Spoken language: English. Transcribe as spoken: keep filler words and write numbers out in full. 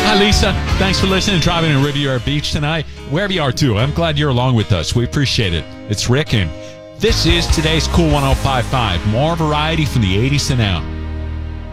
Hi, Lisa. Thanks for listening and driving in Riviera Beach tonight. Wherever you are, too, I'm glad you're along with us. We appreciate it. It's Rick, and this is today's Cool one oh five point five. More variety from the eighties to now.